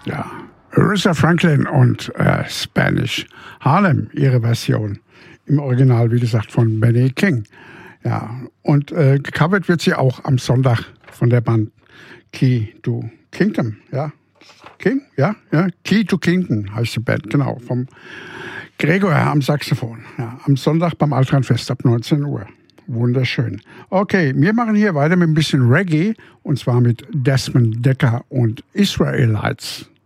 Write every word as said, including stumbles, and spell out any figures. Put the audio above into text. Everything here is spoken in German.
Ja, Aretha Franklin und äh, Spanish Harlem, ihre Version. Im Original, wie gesagt, von Benny King. Ja, und äh, gecovert wird sie auch am Sonntag von der Band Key to Kingdom, ja. King, ja, ja. Key to Kingdom heißt die Band, genau. Vom Gregor am Saxophon. Ja, am Sonntag beim Altranfest ab neunzehn Uhr. Wunderschön. Okay, wir machen hier weiter mit ein bisschen Reggae und zwar mit Desmond Dekker und Israelites.